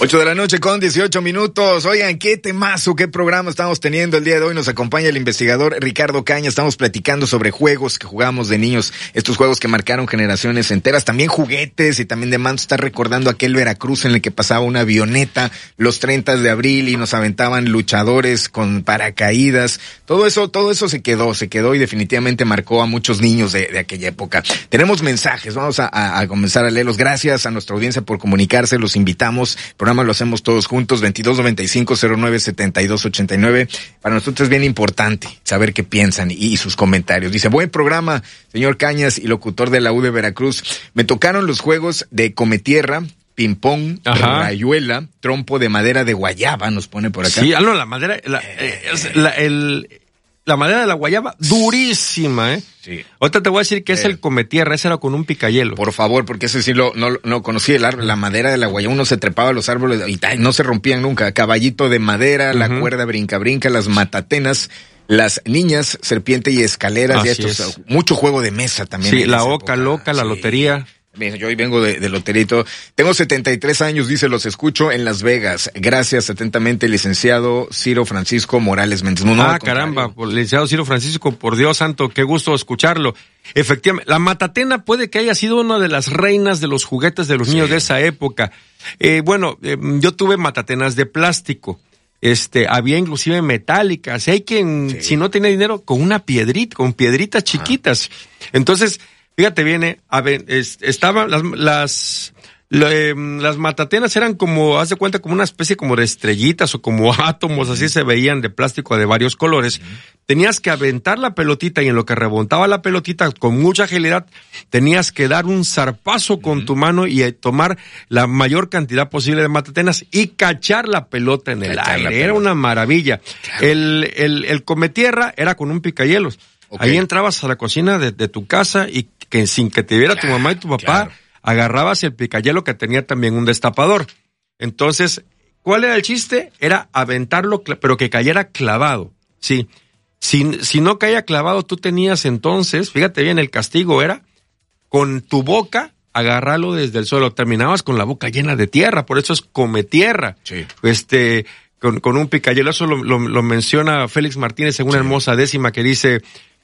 8:00 con 18 minutos. Oigan, qué temazo, qué programa estamos teniendo el día de hoy. Nos acompaña el investigador Ricardo Cañas. Estamos platicando sobre juegos que jugábamos de niños, estos juegos que marcaron generaciones enteras, también juguetes y también de mando. Está recordando aquel Veracruz en el que pasaba una avioneta los 30 de abril y nos aventaban luchadores con paracaídas. Todo eso se quedó y definitivamente marcó a muchos niños de aquella época. Tenemos mensajes, vamos a comenzar a leerlos. Gracias a nuestra audiencia por comunicarse, los invitamos. El programa lo hacemos todos juntos, 2295-09-7289. Para nosotros es bien importante saber qué piensan y sus comentarios. Dice, buen programa, señor Cañas y locutor de la U de Veracruz. Me tocaron los juegos de Cometierra, ping-pong, rayuela, trompo de madera de guayaba, nos pone por acá. Sí, la madera, la madera de la guayaba, durísima, Sí. Ahorita te voy a decir que es el Cometierra, ese era con un picayelo. Por favor, porque ese sí no conocí, la madera de la guayaba, uno se trepaba a los árboles y no se rompían nunca. Caballito de madera, la cuerda brinca, las matatenas, las niñas, serpiente y escaleras, Así y estos, es. Mucho juego de mesa también. Sí, la oca loca, la lotería. Yo hoy vengo de lotería y todo. Tengo 73 años, dice, los escucho en Las Vegas. Gracias, atentamente, licenciado Ciro Francisco Morales Méndez. Caramba, licenciado Ciro Francisco, por Dios santo, qué gusto escucharlo. Efectivamente, la matatena puede que haya sido una de las reinas de los juguetes de los niños de esa época. Yo tuve matatenas de plástico. Había inclusive metálicas. Hay quien, si no tenía dinero, con piedritas chiquitas. Entonces, fíjate bien, estaban las matatenas eran como, haz de cuenta, como una especie como de estrellitas o como átomos, así se veían, de plástico de varios colores. Tenías que aventar la pelotita y en lo que rebotaba la pelotita con mucha agilidad, tenías que dar un zarpazo con tu mano y tomar la mayor cantidad posible de matatenas y cachar la pelota en el aire. Era una maravilla. Claro. El Cometierra era con un picayelos. Okay. Ahí entrabas a la cocina de tu casa y que sin que te viera tu mamá y tu papá, agarrabas el picayelo que tenía también un destapador. Entonces, ¿cuál era el chiste? Era aventarlo, pero que cayera clavado. Sí. Si no caía clavado, tú tenías entonces, fíjate bien, el castigo era con tu boca agarrarlo desde el suelo. Terminabas con la boca llena de tierra, por eso es Cometierra. Sí. Con un picayelo, eso lo menciona Félix Martínez en una hermosa décima que dice,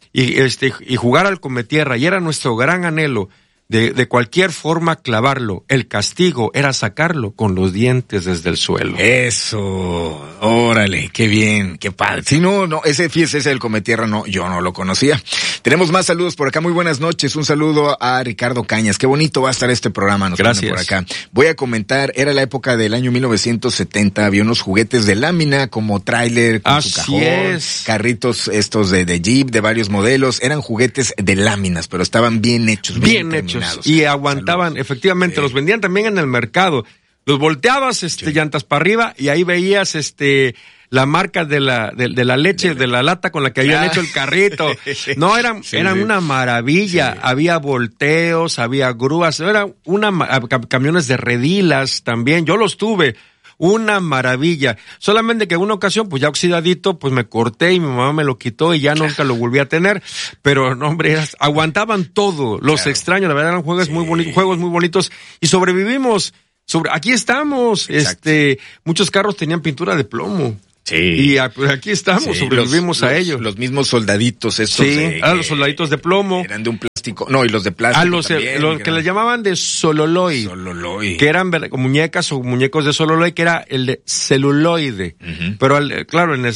y jugar al Cometierra, y era nuestro gran anhelo de cualquier forma clavarlo. El castigo era sacarlo con los dientes desde el suelo. Eso, órale, qué bien, qué padre. Si ese del Cometierra, yo no lo conocía. Tenemos más saludos por acá, muy buenas noches, un saludo a Ricardo Cañas, qué bonito va a estar este programa, nos Gracias. Por acá. Voy a comentar, era la época del año 1970, había unos juguetes de lámina como tráiler con su cajón, carritos estos de Jeep, de varios modelos, eran juguetes de láminas, pero estaban bien hechos. Bien hechos. Y aguantaban, efectivamente, los vendían también en el mercado. Los volteabas, llantas para arriba, y ahí veías, la marca de la leche, de la lata con la que habían hecho el carrito. No, eran una maravilla. Sí. Había volteos, había grúas, camiones de redilas también. Yo los tuve. Una maravilla. Solamente que en una ocasión, pues ya oxidadito, pues me corté y mi mamá me lo quitó y ya nunca lo volví a tener. Pero no, hombre, aguantaban todo. Los extraño, la verdad eran juegos muy bonitos y sobrevivimos. Aquí estamos. Muchos carros tenían pintura de plomo. Sí. Y aquí estamos, sobrevivimos a ellos. Los mismos soldaditos estos. Sí, los soldaditos de plomo. Eran de un plástico. No, y los de plástico los que les llamaban de sololoid. Que eran muñecas o muñecos de sololoid, que era el de celuloide. Uh-huh. Pero, claro, en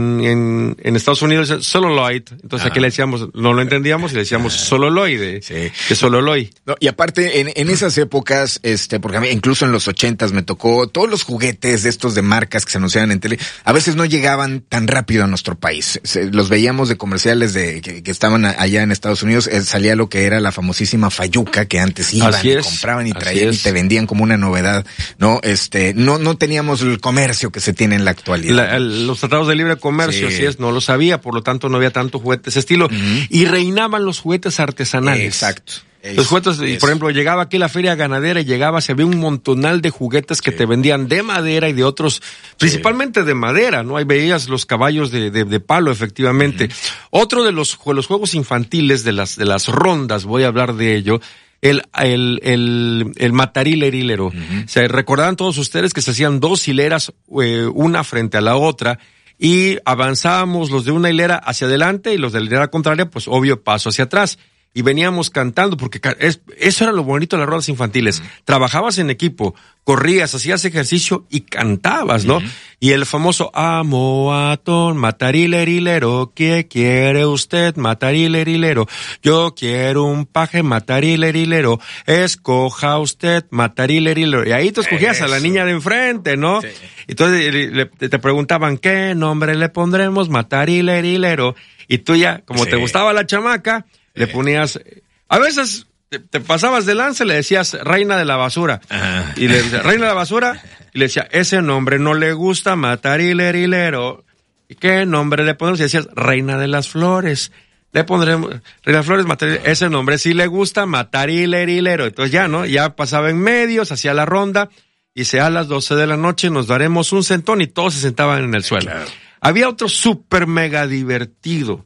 Estados Unidos es celluloid. Entonces aquí le decíamos, no lo entendíamos y le decíamos sololoide. Sí. De sololoid. No, y aparte, en esas épocas, porque a mí, incluso en los 80s me tocó, todos los juguetes de estos de marcas que se anunciaban en tele, a veces no llegaban tan rápido a nuestro país. Los veíamos de comerciales que estaban allá en Estados Unidos, salía lo que era la famosísima Fayuca, que antes iban y compraban y traían y te vendían como una novedad, ¿no? No teníamos el comercio que se tiene en la actualidad. Los tratados de libre comercio, así es, no lo sabía, por lo tanto no había tanto juguete de ese estilo. Uh-huh. Y reinaban los juguetes artesanales. Exacto. Los juguetes, por ejemplo, llegaba aquí la feria ganadera y se había un montonal de juguetes que te vendían de madera y de otros, principalmente de madera, ¿no? Ahí veías los caballos de palo, efectivamente. Uh-huh. Otro de los juegos infantiles de las rondas, voy a hablar de ello, el matarile-rilero. Se recordarán todos ustedes que se hacían 2 hileras, una frente a la otra, y avanzábamos los de una hilera hacia adelante y los de la hilera contraria, pues obvio paso hacia atrás. Y veníamos cantando, porque eso era lo bonito de las ruedas infantiles. Trabajabas en equipo, corrías, hacías ejercicio y cantabas, ¿no? Y el famoso Amoatón, matarile-rilero, ¿qué quiere usted, matarile-rilero? Yo quiero un paje, matarile-rilero, escoja usted, matarile-rilero. Y ahí tú escogías a la niña de enfrente, ¿no? Sí. Entonces te preguntaban, ¿qué nombre le pondremos, matarile-rilero? Y tú ya, como te gustaba la chamaca, le ponías, a veces te pasabas de lanza y le decías reina de la basura. Y le decía, reina de la basura, y le decía, ese nombre no le gusta, matarile-rilero. ¿Y qué nombre le ponemos? Y decías, reina de las flores. Le pondremos, reina de las flores, matarile, ese nombre sí le gusta, matarile-rilero. Entonces ya, ¿no? Ya pasaba en medio, se hacía la ronda, y a las 12 de la noche nos daremos un sentón y todos se sentaban en el suelo. Claro. Había otro súper mega divertido.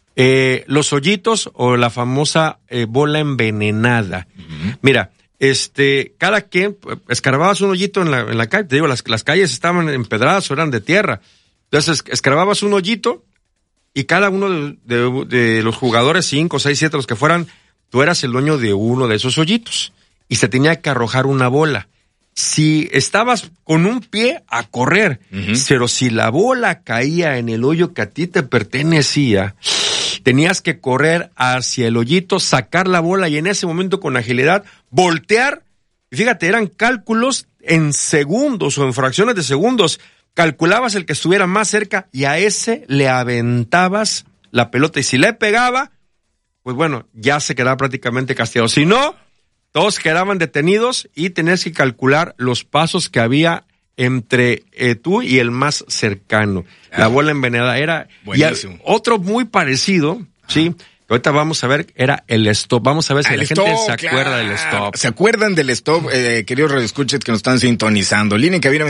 Los hoyitos o la famosa bola envenenada. Mira, cada quien escarbabas un hoyito en la calle. Te digo, las calles estaban empedradas o eran de tierra. Entonces escarbabas un hoyito y cada uno de los jugadores, 5, 6, 7, los que fueran, tú eras el dueño de uno de esos hoyitos y se tenía que arrojar una bola. Si estabas con un pie a correr, pero si la bola caía en el hoyo que a ti te pertenecía, tenías que correr hacia el hoyito, sacar la bola y en ese momento con agilidad voltear. Y fíjate, eran cálculos en segundos o en fracciones de segundos. Calculabas el que estuviera más cerca y a ese le aventabas la pelota. Y si le pegaba, pues bueno, ya se quedaba prácticamente castigado. Si no, todos quedaban detenidos y tenías que calcular los pasos que había entre tú y el más cercano. La bola envenenada era buenísimo. Y otro muy parecido, sí, que ahorita vamos a ver, era el stop. Vamos a ver si la gente se acuerda del stop. ¿Se acuerdan del stop, queridos radioescuchas que nos están sintonizando? Línea en cabina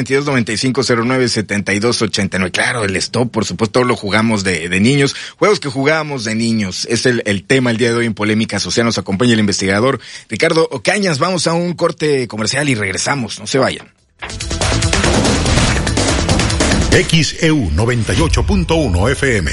2295-09-7289. Claro, el stop, por supuesto, lo jugamos de niños. Juegos que jugábamos de niños. Es el tema el día de hoy en Polémica Social. Nos acompaña el investigador Ricardo Ocañas. Vamos a un corte comercial y regresamos. No se vayan. XEU 98.1 FM.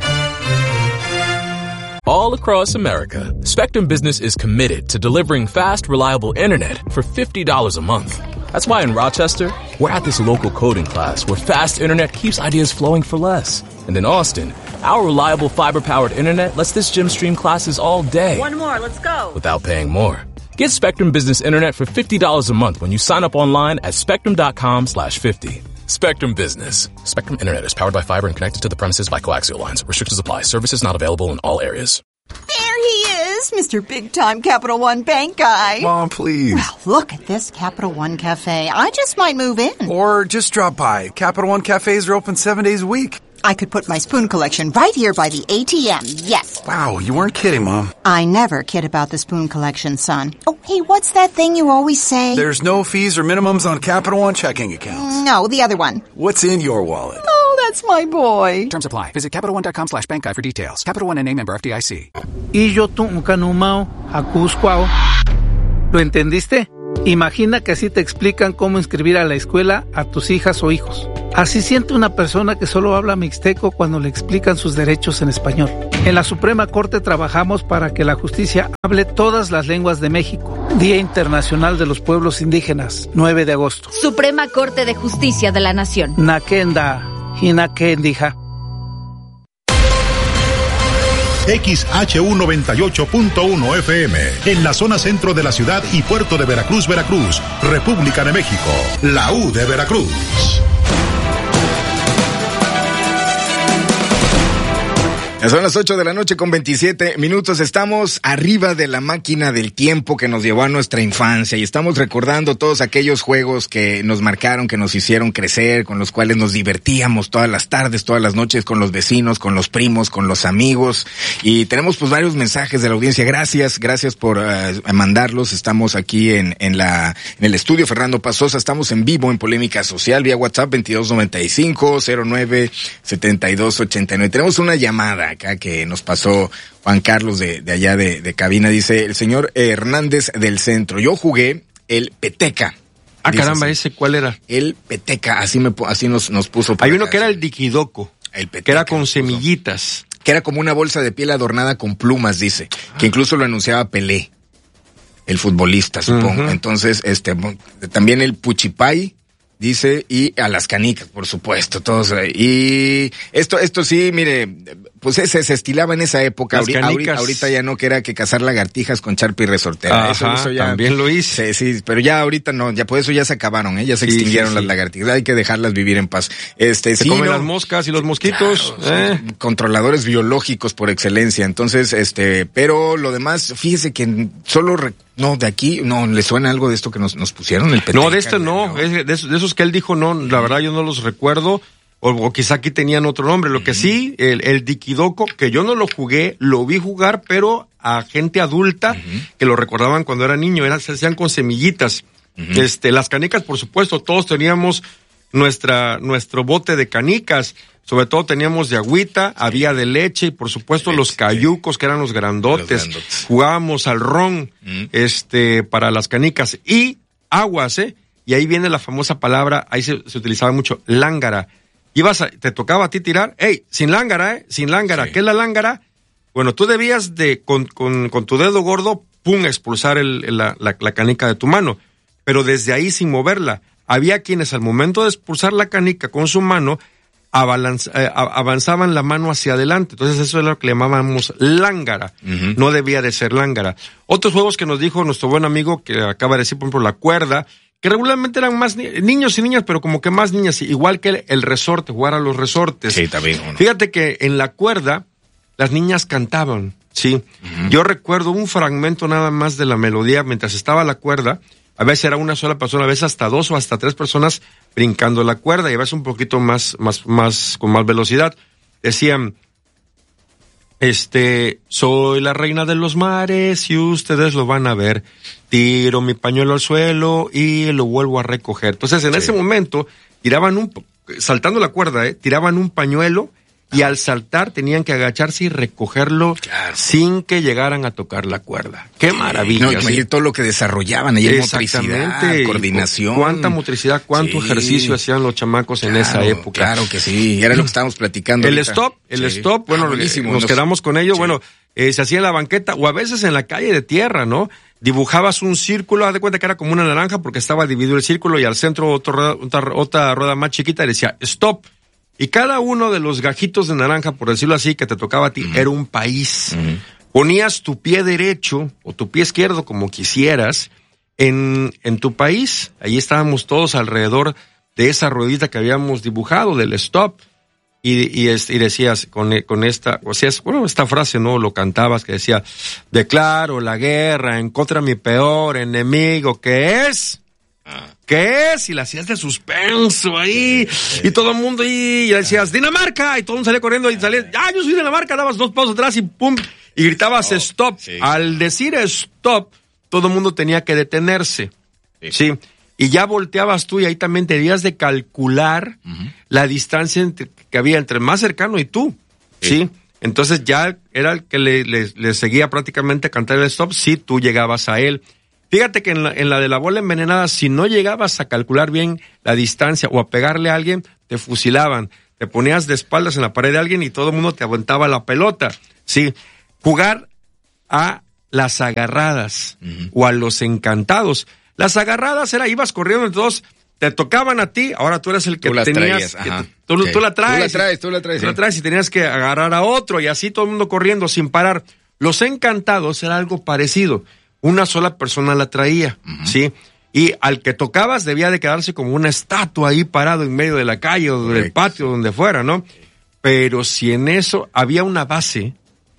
All across America, Spectrum Business is committed to delivering fast, reliable internet for $50 a month. That's why in Rochester, we're at this local coding class where fast internet keeps ideas flowing for less. And in Austin, our reliable fiber-powered internet lets this gym stream classes all day. One more, let's go. Without paying more. Get Spectrum Business Internet for $50 a month when you sign up online at spectrum.com/50. Spectrum Business. Spectrum Internet is powered by fiber and connected to the premises by coaxial lines. Restrictions apply. Services not available in all areas. There he is, Mr. Big Time Capital One Bank guy. Mom, please. Well, look at this Capital One Cafe. I just might move in. Or just drop by. Capital One cafes are open 7 days a week. I could put my spoon collection right here by the ATM, yes. Wow, you weren't kidding, Mom. I never kid about the spoon collection, son. Oh, hey, what's that thing you always say? There's no fees or minimums on Capital One checking accounts. No, the other one. What's in your wallet? Oh, that's my boy. Terms apply. Visit CapitalOne.com/bank guide for details. Capital One NA, member FDIC. ¿Lo entendiste? Imagina que así te explican cómo inscribir a la escuela a tus hijas o hijos. Así siente una persona que solo habla mixteco cuando le explican sus derechos en español. En la Suprema Corte trabajamos para que la justicia hable todas las lenguas de México. Día Internacional de los Pueblos Indígenas, 9 de agosto. Suprema Corte de Justicia de la Nación. Nakenda, Hinakendija. XHU 98.1 FM, en la zona centro de la ciudad y puerto de Veracruz, Veracruz, República de México, la U de Veracruz. Son las 8 de la noche con 27 minutos. Estamos arriba de la máquina del tiempo que nos llevó a nuestra infancia y estamos recordando todos aquellos juegos que nos marcaron, que nos hicieron crecer, con los cuales nos divertíamos todas las tardes, todas las noches con los vecinos, con los primos, con los amigos. Y tenemos pues varios mensajes de la audiencia. Gracias por mandarlos. Estamos aquí en el estudio Fernando Pasosa. Estamos en vivo en Polémica Social vía WhatsApp 2295-09-7289. Tenemos una llamada. acá que nos pasó Juan Carlos de allá de cabina. Dice el señor Hernández del Centro. Yo jugué el peteca. Ah, caramba, ¿ese cuál era? El peteca, así nos puso. Hay uno que era el dikidoco, el peteca, que era con semillitas. Que era como una bolsa de piel adornada con plumas, dice. Que incluso lo anunciaba Pelé, el futbolista, supongo. Entonces, también el puchipay, dice, y a las canicas, por supuesto, todos. Y esto sí, mire, pues se estilaba en esa época. Ahorita ya no, que era que cazar lagartijas con charpa y resortera. Ajá, eso ya también lo hice. Sí, pero ya ahorita no, ya por eso ya se acabaron, ya se extinguieron las lagartijas. Hay que dejarlas vivir en paz. Se comen las moscas y los mosquitos. Claro, controladores biológicos por excelencia. Entonces, pero lo demás, fíjese que solo de aquí, no, ¿le suena algo de esto que nos pusieron? El peteca, no, de este no, de esos que él dijo, no, la verdad yo no los recuerdo, o quizá aquí tenían otro nombre. Lo que sí, el dikidoco, que yo no lo jugué, lo vi jugar, pero a gente adulta que lo recordaban cuando era niño, se hacían con semillitas. Las canicas, por supuesto, todos teníamos nuestro bote de canicas. Sobre todo teníamos de agüita, había de leche y por supuesto los cayucos, que eran los grandotes. Jugábamos al ron, para las canicas y aguas, y ahí viene la famosa palabra, ahí se utilizaba mucho, lángara. Te tocaba a ti tirar, sin lángara, sin lángara. Sí. ¿Qué es la lángara? Bueno, tú debías con tu dedo gordo, expulsar la canica de tu mano, pero desde ahí sin moverla. Había quienes al momento de expulsar la canica con su mano, avanzaban la mano hacia adelante. Entonces eso es lo que le llamábamos lángara. No debía de ser lángara. Otros juegos que nos dijo nuestro buen amigo, que acaba de decir, por ejemplo, la cuerda, que regularmente eran más niños y niñas, pero como que más niñas, igual que el resorte, jugar a los resortes. Sí, también. Fíjate que en la cuerda las niñas cantaban, ¿sí? Yo recuerdo un fragmento nada más de la melodía mientras estaba la cuerda. A veces era una sola persona, a veces hasta 2 o hasta 3 personas brincando la cuerda, y a veces un poquito más con más velocidad. Decían, soy la reina de los mares y ustedes lo van a ver. Tiro mi pañuelo al suelo y lo vuelvo a recoger. Entonces, en ese momento, saltando la cuerda, tiraban un pañuelo, y al saltar tenían que agacharse y recogerlo sin que llegaran a tocar la cuerda. ¡Qué maravilla! Imagínate todo lo que desarrollaban ahí en motricidad, coordinación. Cuánta motricidad, cuánto ejercicio hacían los chamacos en esa época. Claro que sí, era lo que estábamos platicando. El stop, bueno, nos quedamos con ello, bueno, se hacía en la banqueta o a veces en la calle de tierra, ¿no? Dibujabas un círculo, haz de cuenta que era como una naranja porque estaba dividido el círculo, y al centro otra rueda más chiquita y decía stop. Y cada uno de los gajitos de naranja, por decirlo así, que te tocaba a ti, era un país. Ponías tu pie derecho o tu pie izquierdo, como quisieras, en tu país. Ahí estábamos todos alrededor de esa ruedita que habíamos dibujado, del stop. Y decías con esta, o sea, esta frase, ¿no? Lo cantabas, que decía, declaro la guerra en contra de mi peor enemigo, que es... ¿Qué es? Y la hacías de suspenso ahí, y todo el mundo ahí, y le decías, Dinamarca, y todo el mundo salía corriendo, y salía, yo soy Dinamarca, dabas 2 pasos atrás y pum, y gritabas stop. Sí. Al decir stop, todo el mundo tenía que detenerse, ¿sí? Y ya volteabas tú, y ahí también debías de calcular la distancia que había entre el más cercano y tú, ¿sí? Entonces ya era el que le seguía prácticamente a cantar el stop, si tú llegabas a él. Fíjate que en la de la bola envenenada, si no llegabas a calcular bien la distancia o a pegarle a alguien, te fusilaban. Te ponías de espaldas en la pared de alguien y todo el mundo te aventaba la pelota. Sí, jugar a las agarradas o a los encantados. Las agarradas ibas corriendo entre todos, te tocaban a ti, ahora tú eres el que tenías. Tú la traes. Tú la traes y tenías que agarrar a otro, y así todo el mundo corriendo sin parar. Los encantados era algo parecido. Una sola persona la traía, ¿sí? Y al que tocabas debía de quedarse como una estatua ahí parado en medio de la calle o del patio, donde fuera, ¿no? Pero si en eso había una base,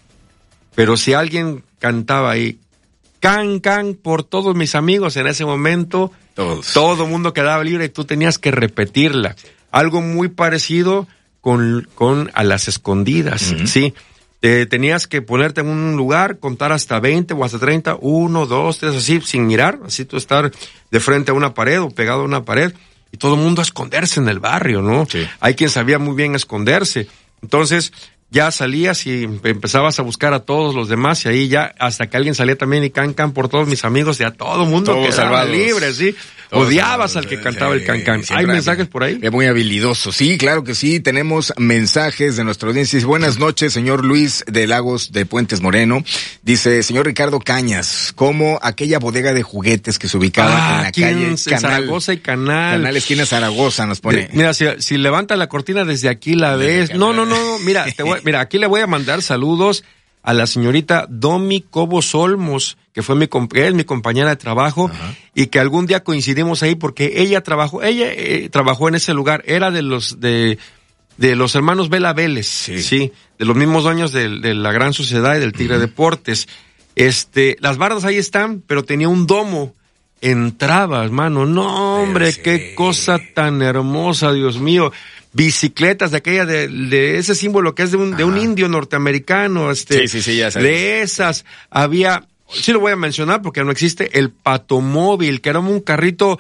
pero si alguien cantaba ahí, can, por todos mis amigos, en ese momento, todo el mundo quedaba libre y tú tenías que repetirla. Algo muy parecido con a las escondidas, ¿sí? Tenías que ponerte en un lugar, contar hasta 20 o hasta 30, 1, 2, 3, así, sin mirar, así tú estar de frente a una pared o pegado a una pared, y todo el mundo a esconderse en el barrio, ¿no? Sí. Hay quien sabía muy bien esconderse. Entonces, ya salías y empezabas a buscar a todos los demás y ahí ya hasta que alguien salía también y can por todos mis amigos, ya todo el mundo todos quedaba salvados. libre, ¿sí? Todos Odiabas salvados. al que cantaba el can. ¿Hay mensajes por ahí? Muy habilidoso. Sí, claro que sí. Tenemos mensajes de nuestra audiencia. Buenas noches, señor Luis de Lagos de Puentes Moreno. Dice, señor Ricardo Cañas, como aquella bodega de juguetes que se ubicaba en la aquí calle en Zaragoza y Canal. Canal esquina Zaragoza nos pone. Mira, si levanta la cortina desde aquí la ves. No. Mira, mira, aquí le voy a mandar saludos a la señorita Domi Cobos Olmos, que fue mi compañera de trabajo. Ajá. Y que algún día coincidimos ahí porque ella trabajó en ese lugar, era de los hermanos Vela Vélez, sí, de los mismos dueños de la Gran Sociedad y del Tigre Deportes. Las bardas ahí están, pero tenía un domo. Entraba, hermano, no, hombre, qué cosa tan hermosa, Dios mío. Bicicletas de aquella, de ese símbolo que es de un indio norteamericano, Sí, ya sabes. De esas, había, sí lo voy a mencionar porque no existe, el Patomóvil, que era un carrito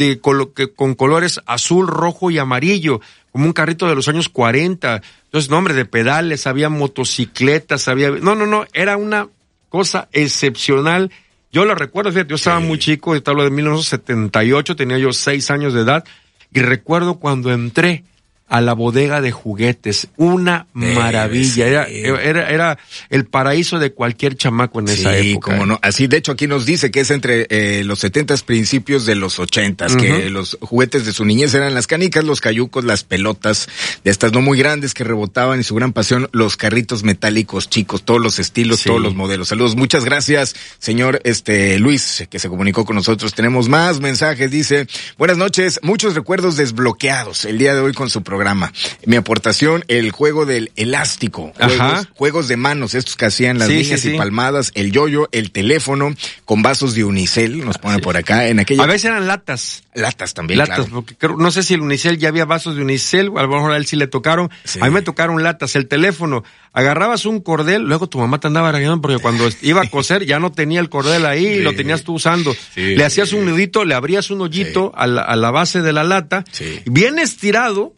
con colores azul, rojo y amarillo, como un carrito de los años 40. Entonces, nombre de pedales, había motocicletas, era una cosa excepcional. Yo lo recuerdo, fíjate, yo estaba muy chico, yo te hablo de 1978, tenía yo 6 años de edad, y recuerdo cuando entré a la bodega de juguetes, una maravilla, era el paraíso de cualquier chamaco en esa época. Sí, cómo no, así de hecho aquí nos dice que es entre los 70s, principios de los 80s, que los juguetes de su niñez eran las canicas, los cayucos, las pelotas, de estas no muy grandes que rebotaban y su gran pasión, los carritos metálicos chicos, todos los estilos, todos los modelos. Saludos, muchas gracias, señor Luis, que se comunicó con nosotros. Tenemos más mensajes, dice, buenas noches, muchos recuerdos desbloqueados el día de hoy con su programa. Mi aportación, el juego del elástico, juegos de manos, estos que hacían las niñas y palmadas, el yoyo, el teléfono, con vasos de unicel, nos pone por acá, en aquella. A veces eran latas. Latas también, claro. Porque no sé si el unicel ya había vasos de unicel, a lo mejor a él sí le tocaron. Sí. A mí me tocaron latas, el teléfono. Agarrabas un cordel, luego tu mamá te andaba regañando porque cuando iba a coser ya no tenía el cordel ahí y lo tenías tú usando. Le hacías un nudito, le abrías un hoyito a la base de la lata, bien estirado,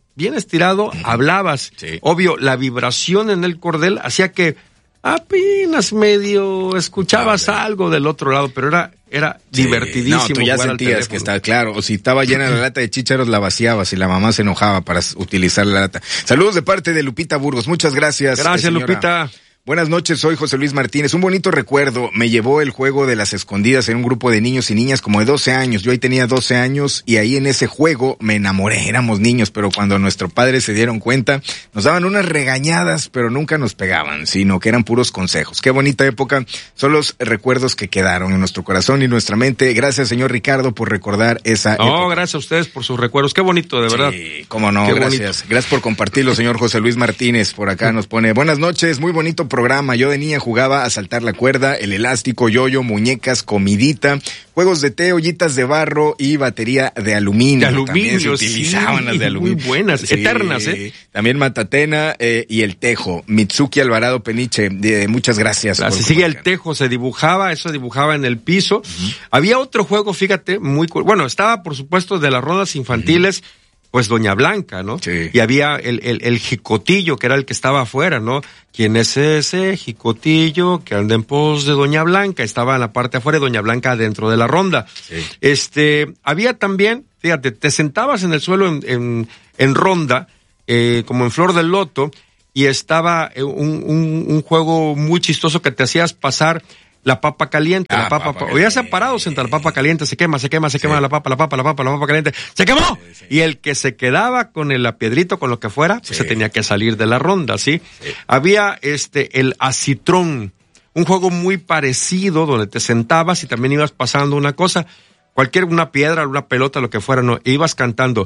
hablabas. Obvio, la vibración en el cordel hacía que apenas medio escuchabas algo del otro lado, pero era divertidísimo. No, tú ya sentías que estaba claro, o si estaba llena la lata de chícharos, la vaciabas y la mamá se enojaba para utilizar la lata. Saludos de parte de Lupita Burgos, muchas gracias. Gracias, señora. Lupita. Buenas noches, soy José Luis Martínez. Un bonito recuerdo, me llevó el juego de las escondidas en un grupo de niños y niñas como de 12 años. Yo ahí tenía 12 años y ahí en ese juego me enamoré. Éramos niños, pero cuando nuestros padres se dieron cuenta, nos daban unas regañadas, pero nunca nos pegaban, sino que eran puros consejos. Qué bonita época. Son los recuerdos que quedaron en nuestro corazón y nuestra mente. Gracias, señor Ricardo, por recordar esa época. Gracias a ustedes por sus recuerdos. Qué bonito, de verdad. Sí, cómo no, qué gracias. Bonito. Gracias por compartirlo, señor José Luis Martínez. Por acá nos pone, buenas noches, muy bonito programa. Yo de niña jugaba a saltar la cuerda, el elástico, yoyo, muñecas, comidita, juegos de té, ollitas de barro y batería de aluminio. También se utilizaban las de aluminio. Muy buenas, eternas, También Matatena y el tejo. Mitsuki Alvarado Peniche, muchas gracias. Sigue el tejo, se dibujaba en el piso. Había otro juego, fíjate, bueno, estaba por supuesto de las rondas infantiles, pues Doña Blanca, ¿no? Sí. Y había el jicotillo, que era el que estaba afuera, ¿no? ¿Quién es ese jicotillo que anda en pos de Doña Blanca? Estaba en la parte afuera y Doña Blanca dentro de la ronda. Sí. Había también, fíjate, te sentabas en el suelo en ronda, como en Flor del Loto, y estaba un juego muy chistoso que te hacías pasar la papa caliente, o ya se ha parado entre la papa caliente, se quema la papa caliente, ¡se quemó! Sí. Y el que se quedaba con la piedrito, con lo que fuera, pues se tenía que salir de la ronda, ¿sí? Había el acitrón, un juego muy parecido, donde te sentabas y también ibas pasando una cosa, una piedra, una pelota, lo que fuera, no, e ibas cantando,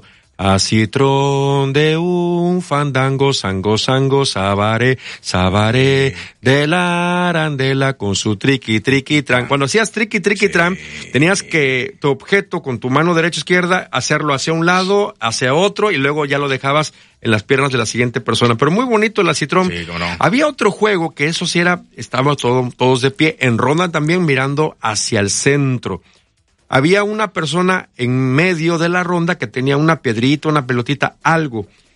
acitrón de un fandango, sango, sabaré, de la arandela con su triqui, tran. Cuando hacías triqui, tran, tenías que tu objeto con tu mano derecha, izquierda, hacerlo hacia un lado, hacia otro, y luego ya lo dejabas en las piernas de la siguiente persona. Pero muy bonito el acitrón. Sí, cómo no. Había otro juego que eso sí estábamos todos de pie, en ronda también mirando hacia el centro. Había una persona en medio de la ronda que tenía una piedrita, una pelotita, algo.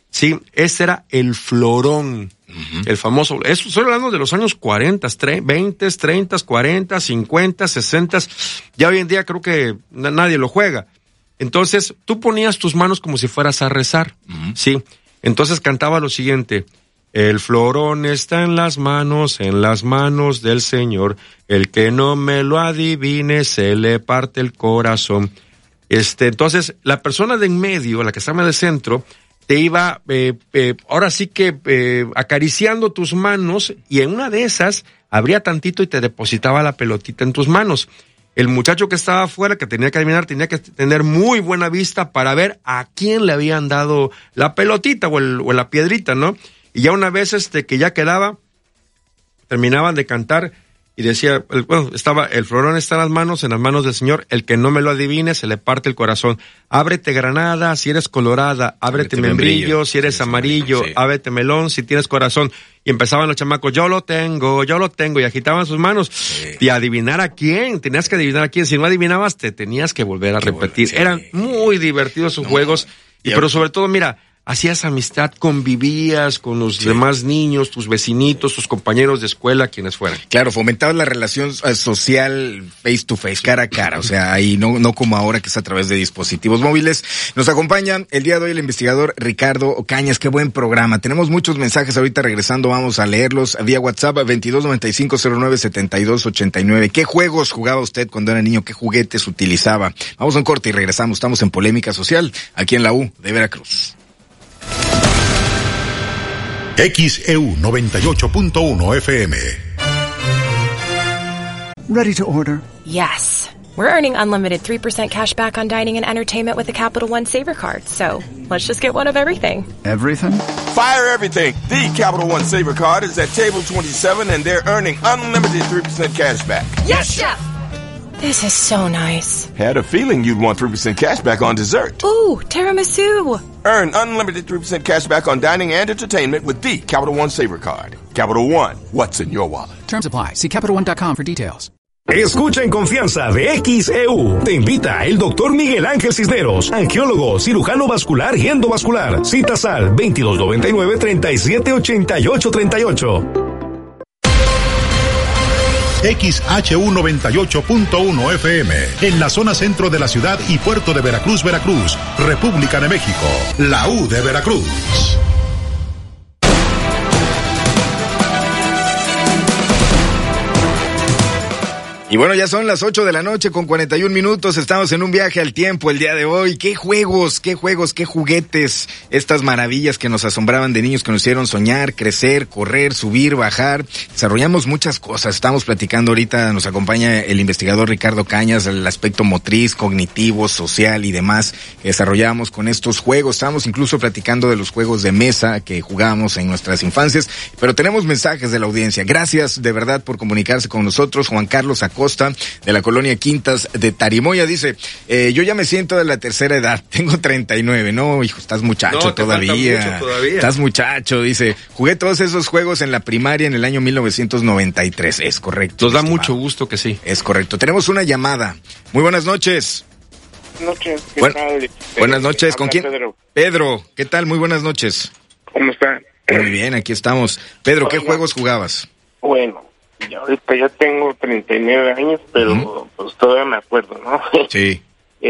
Sí, ese era el florón, el famoso. Eso estoy hablando de los años 40, 20, 30, 40, 50, 60. Ya hoy en día creo que nadie lo juega. Entonces, tú ponías tus manos como si fueras a rezar, ¿sí? Entonces cantaba lo siguiente: el florón está en las manos del Señor. El que no me lo adivine, se le parte el corazón. Entonces, la persona de en medio, la que estaba en el centro, te iba, ahora sí que acariciando tus manos, y en una de esas abría tantito y te depositaba la pelotita en tus manos. El muchacho que estaba afuera, que tenía que adivinar, tenía que tener muy buena vista para ver a quién le habían dado la pelotita o la piedrita, ¿no? Y ya una vez que ya quedaba, terminaban de cantar y decía, el florón está en las manos del Señor, el que no me lo adivine, se le parte el corazón. Ábrete granada, si eres colorada, ábrete membrillo, si eres amarillo, sí. Ábrete melón, si tienes corazón. Y empezaban los chamacos, yo lo tengo, y agitaban sus manos. Sí. Y adivinar a quién, tenías que adivinar a quién. Si no adivinabas, te tenías que volver a repetir. Sí. Eran muy divertidos sus juegos, pero sobre todo, mira, hacías amistad, convivías con los demás niños, tus vecinitos, tus compañeros de escuela, quienes fueran. Claro, fomentabas la relación social face to face, cara a cara, o sea, ahí no como ahora que es a través de dispositivos móviles. Nos acompaña el día de hoy el investigador Ricardo Cañas. Qué buen programa. Tenemos muchos mensajes ahorita regresando, vamos a leerlos vía WhatsApp 2295097289. ¿Qué juegos jugaba usted cuando era niño? ¿Qué juguetes utilizaba? Vamos a un corte y regresamos. Estamos en Polémica Social, aquí en la U de Veracruz. XEU 98.1 FM. Ready to order? Yes. We're earning unlimited 3% cash back on dining and entertainment with the Capital One Saver Card. So, let's just get one of everything. Everything? Fire everything. The Capital One Saver Card is at table 27 and they're earning unlimited 3% cash back. Yes, Chef! This is so nice. Had a feeling you'd want 3% cash back on dessert. Ooh, tiramisu. Earn unlimited 3% cash back on dining and entertainment with the Capital One Saver Card. Capital One, what's in your wallet? Terms apply. See CapitalOne.com for details. Escucha en confianza de XEU. Te invita el doctor Miguel Ángel Cisneros, angiólogo, cirujano vascular y endovascular. Citas al 2299-378838. XHU 98.1 FM, en la zona centro de la ciudad y puerto de Veracruz, Veracruz, República de México, la U de Veracruz. Y bueno, ya son las 8 de la noche con 41 minutos, estamos en un viaje al tiempo el día de hoy. ¿Qué juegos, qué juguetes? Estas maravillas que nos asombraban de niños, que nos hicieron soñar, crecer, correr, subir, bajar. Desarrollamos muchas cosas. Estamos platicando ahorita, nos acompaña el investigador Ricardo Cañas, el aspecto motriz, cognitivo, social y demás que desarrollamos con estos juegos. Estábamos incluso platicando de los juegos de mesa que jugábamos en nuestras infancias, pero tenemos mensajes de la audiencia. Gracias de verdad por comunicarse con nosotros. Juan Carlos Acosta, de la colonia Quintas de Tarimoya, dice, yo ya me siento de la tercera edad, tengo 39, no, hijo, estás muchacho todavía. Estás muchacho, dice, jugué todos esos juegos en la primaria en el año 1993, es correcto. Nos da mucho gusto que sí. Es correcto, tenemos una llamada. Muy buenas noches. Buenas noches, ¿qué tal? Buenas noches, ¿con quién? Pedro, ¿qué tal? Muy buenas noches. ¿Cómo está? Muy bien, aquí estamos. Pedro, ¿qué juegos jugabas? Bueno, ahorita ya tengo 39 años, pero pues todavía me acuerdo, ¿no? Sí.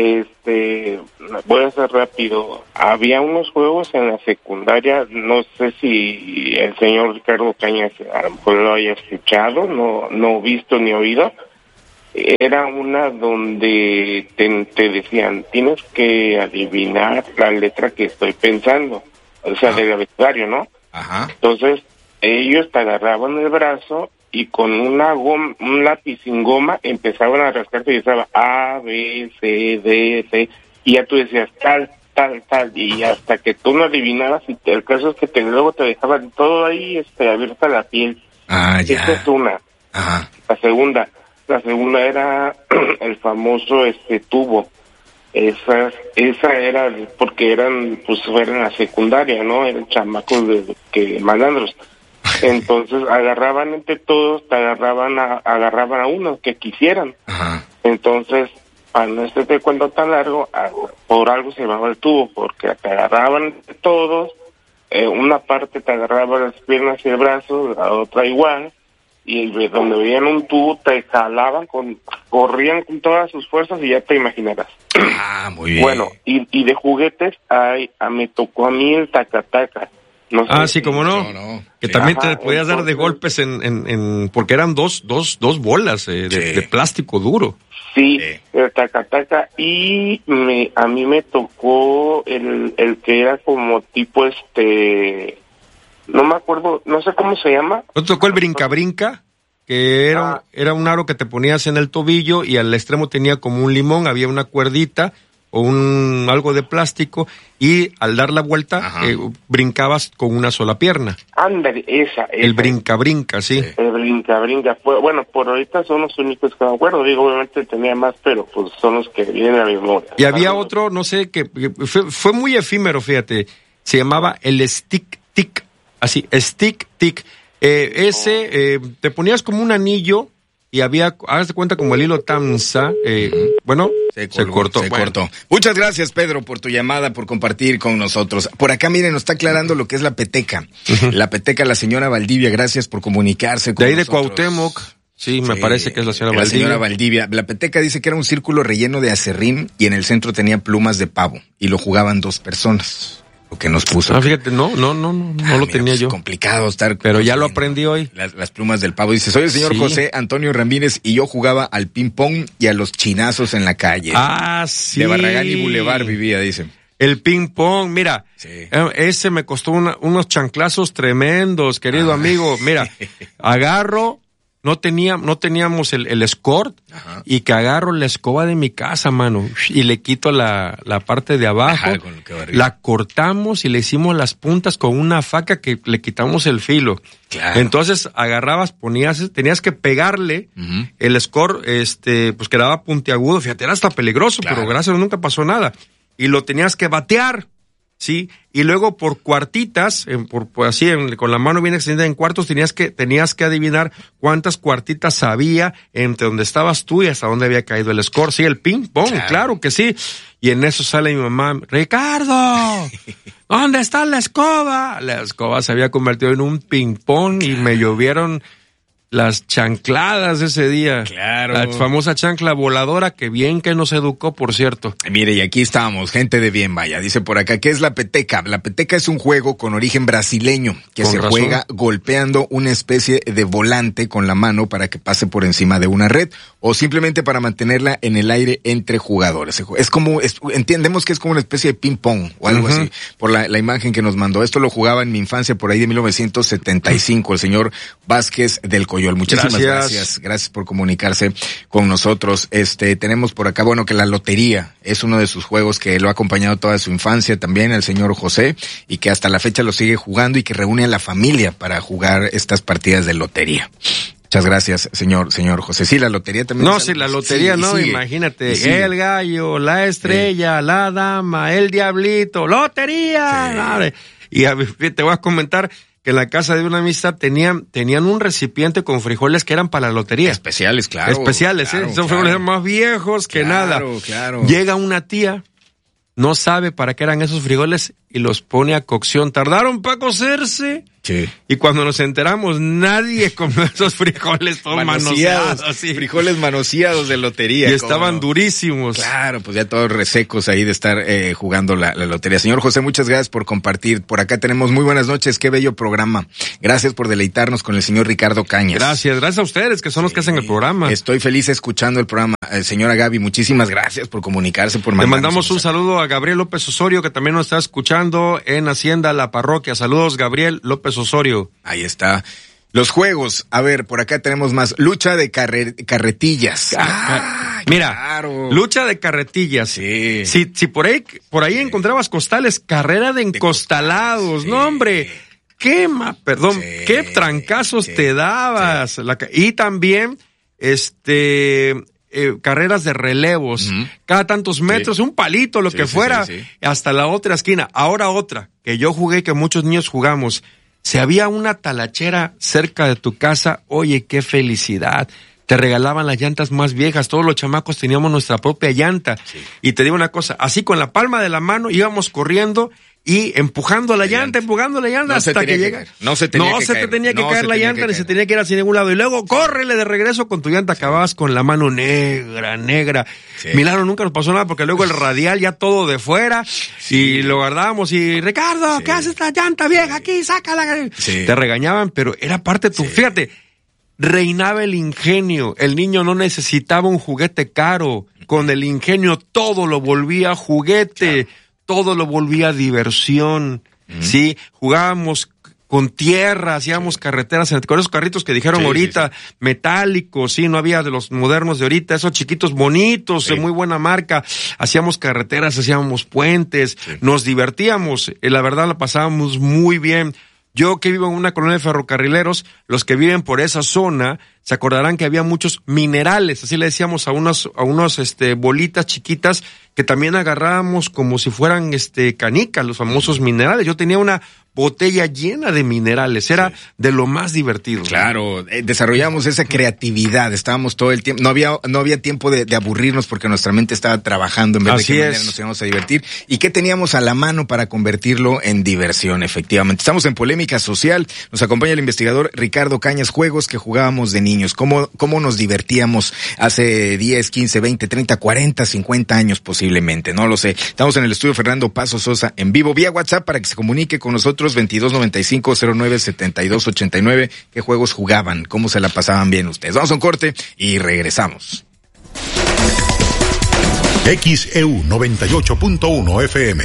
Voy a ser rápido. Había unos juegos en la secundaria, no sé si el señor Ricardo Cañas a lo mejor lo haya escuchado, no visto ni oído. Era una donde te decían, tienes que adivinar la letra que estoy pensando, o sea, del abecedario, ¿no? Ajá. Entonces, ellos te agarraban el brazo y con un lápiz sin goma empezaban a rascarte y estaba A, B, C, D, C, y ya tú decías tal, y hasta que tú no adivinabas, y el caso es que luego te dejaban todo ahí abierta la piel. Ah, ya. Esa es una. Ajá. La segunda era el famoso tubo. Esa era porque eran la secundaria, ¿no? Eran chamacos que malandros. Entonces agarraban entre todos, agarraban a uno que quisieran. Ajá. Entonces, para no cuento tan largo, por algo se llamaba el tubo, porque te agarraban entre todos una parte te agarraba las piernas y el brazo, la otra igual, y donde veían un tubo te jalaban, corrían con todas sus fuerzas y ya te imaginarás. Ah, muy bien. Bueno, y de juguetes, me tocó a mí el taca-taca. No sé sí, como no. Que también te podías dar de golpes porque eran dos bolas de plástico duro. Sí, el taca-taca, y a mí me tocó el que era como tipo no me acuerdo, no sé cómo se llama. ¿No te tocó el brinca-brinca? Que era un aro que te ponías en el tobillo y al extremo tenía como un limón, había una cuerdita o algo de plástico, y al dar la vuelta brincabas con una sola pierna. Ándale, esa. El brinca-brinca, sí. El brinca-brinca. Bueno, por ahorita son los únicos que me acuerdo. Digo, obviamente tenía más, pero pues son los que vienen a mi memoria. Y había otro, no sé, que fue muy efímero, fíjate. Se llamaba el stick-tick. Así, stick-tick. Te ponías como un anillo y hágase cuenta como el hilo Tamsa, se cortó. Muchas gracias, Pedro, por tu llamada, por compartir con nosotros. Por acá, miren, nos está aclarando lo que es la peteca. La peteca, la señora Valdivia, gracias por comunicarse con nosotros. De ahí de Cuauhtémoc. Sí, me parece que es la señora Valdivia. La señora Valdivia. La peteca dice que era un círculo relleno de acerrín y en el centro tenía plumas de pavo y lo jugaban 2 personas. Lo que nos puso. Fíjate, no lo tenía yo. Es complicado estar. Pero ya lo aprendí hoy. Las plumas del pavo. Dice, soy el señor José Antonio Ramírez y yo jugaba al ping pong y a los chinazos en la calle. Sí. De Barragán y Boulevard vivía, dice. El ping pong, mira, ese me costó unos chanclazos tremendos, querido amigo. Mira, agarro. No teníamos el escort, y que agarro la escoba de mi casa, mano, y le quito la parte de abajo, la cortamos y le hicimos las puntas con una faca que le quitamos el filo. Claro. Entonces agarrabas, tenías que pegarle el escort, pues quedaba puntiagudo, fíjate, era hasta peligroso, pero gracias a Dios nunca pasó nada. Y lo tenías que batear. Sí, y luego por cuartitas, con la mano bien extendida en cuartos, tenías que adivinar cuántas cuartitas había entre donde estabas tú y hasta dónde había caído el score. Sí, el ping pong, claro que sí. Y en eso sale mi mamá, Ricardo, ¿dónde está la escoba? La escoba se había convertido en un ping pong y me llovieron las chancladas ese día. Claro. La famosa chancla voladora, que bien que nos educó, por cierto. Mire, y aquí estamos, gente de bien, vaya. Dice por acá, ¿qué es la peteca? La peteca es un juego con origen brasileño que se juega golpeando una especie de volante con la mano para que pase por encima de una red o simplemente para mantenerla en el aire entre jugadores. Entendemos que es como una especie de ping pong o algo así, por la imagen que nos mandó. Esto lo jugaba en mi infancia por ahí de 1975, el señor Vázquez del Coyol. Muchísimas gracias por comunicarse con nosotros. Tenemos por acá, que la lotería es uno de sus juegos que lo ha acompañado toda su infancia también, el señor José, y que hasta la fecha lo sigue jugando y que reúne a la familia para jugar estas partidas de lotería. Muchas gracias, señor José. Sí, la lotería también. No, la lotería imagínate, el gallo, la estrella, la dama, el diablito, lotería. Sí. Y te voy a comentar que en la casa de una amistad tenían un recipiente con frijoles que eran para la lotería. Especiales, claro. Especiales, claro, son frijoles más viejos que nada. Claro. Llega una tía, no sabe para qué eran esos frijoles y los pone a cocción. Tardaron para cocerse. Sí. Y cuando nos enteramos, nadie comió esos frijoles todos manoseados. Sí. Frijoles manoseados de lotería. Y estaban durísimos. Claro, pues ya todos resecos ahí de estar jugando la lotería. Señor José, muchas gracias por compartir. Por acá tenemos muy buenas noches, qué bello programa. Gracias por deleitarnos con el señor Ricardo Cañas. Gracias a ustedes que son los que hacen el programa. Estoy feliz escuchando el programa. Señora Gaby, muchísimas gracias por comunicarse, por mandarnos. Le mandamos un saludo a Gabriel López Osorio, que también nos está escuchando en Hacienda La Parroquia. Saludos, Gabriel López Osorio. Ahí está. Los juegos. A ver, por acá tenemos más. Lucha de carretillas. Mira, claro. Lucha de carretillas. Sí. Si por ahí encontrabas costales, carrera de encostalados. Sí. No, hombre. Qué trancazos te dabas. Sí. Y también, carreras de relevos, cada tantos metros, un palito, lo que fuera, hasta la otra esquina. Ahora otra, que yo jugué, que muchos niños jugamos. Si había una talachera cerca de tu casa, oye, qué felicidad. te regalaban las llantas más viejas, todos los chamacos teníamos nuestra propia llanta. Sí. Y te digo una cosa, así con la palma de la mano íbamos corriendo y empujando la llanta no hasta que llega. No se te tenía que caer la llanta, ni se tenía que ir hacia ningún lado. Y luego córrele de regreso con tu llanta, acababas con la mano negra. Sí. Milagro, nunca nos pasó nada porque luego el radial ya todo de fuera, sí. Y lo guardábamos y Ricardo, sí. ¿Qué haces esta llanta vieja aquí? Sácala. Sí. Te regañaban, pero era parte de tu, fíjate, reinaba el ingenio. El niño no necesitaba un juguete caro. Con el ingenio todo lo volvía juguete. Claro. Todo lo volvía diversión, ¿sí? Jugábamos con tierra, hacíamos carreteras, con esos carritos que dijeron ahorita, metálicos, sí, no había de los modernos de ahorita, esos chiquitos bonitos, de muy buena marca, hacíamos carreteras, hacíamos puentes, nos divertíamos, la verdad la pasábamos muy bien. Yo que vivo en una colonia de ferrocarrileros, los que viven por esa zona se acordarán que había muchos minerales, así le decíamos a unos bolitas chiquitas que también agarrábamos como si fueran canicas, los famosos minerales. Yo tenía una botella llena de minerales, era de lo más divertido. Claro, desarrollamos esa creatividad, estábamos todo el tiempo, no había tiempo de aburrirnos porque nuestra mente estaba trabajando en vez de qué manera nos íbamos a divertir. ¿Y qué teníamos a la mano para convertirlo en diversión? Efectivamente, estamos en Polémica Social, nos acompaña el investigador Ricardo Cañas, juegos que jugábamos de niños, cómo nos divertíamos hace 10, 15, 20, 30, 40, 50 años posiblemente, no lo sé. Estamos en el estudio Fernando Paso Sosa en vivo, vía WhatsApp para que se comunique con nosotros 2295-097289. ¿Qué juegos jugaban? ¿Cómo se la pasaban bien ustedes? Vamos a un corte y regresamos. XEU 98.1 FM.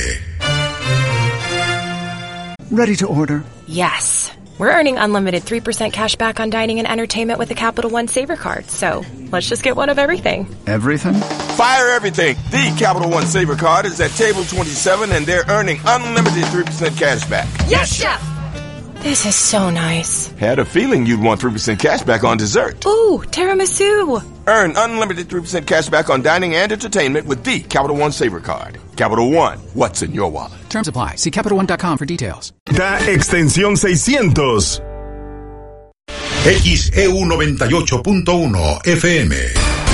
Ready to order? Yes. We're earning unlimited 3% cash back on dining and entertainment with the Capital One Saver Card. So let's just get one of everything. Everything? Fire everything. The Capital One Saver Card is at table 27 and they're earning unlimited 3% cash back. Yes, Chef! This is so nice. Had a feeling you'd want 3% cash back on dessert. Ooh, tiramisu. Earn unlimited 3% cash back on dining and entertainment with the Capital One Saver Card. Capital One, what's in your wallet? Terms apply. See CapitalOne.com for details. Da extensión 600. XEU 98.1 FM.